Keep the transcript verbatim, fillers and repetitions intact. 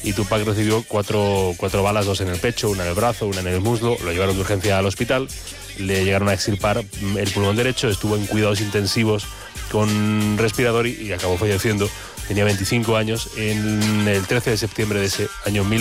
y Tupac recibió cuatro, cuatro balas, dos en el pecho, una en el brazo, una en el muslo. Lo llevaron de urgencia al hospital, le llegaron a extirpar el pulmón derecho, estuvo en cuidados intensivos con respirador y, y acabó falleciendo. Tenía veinticinco años en el trece de septiembre de ese año mil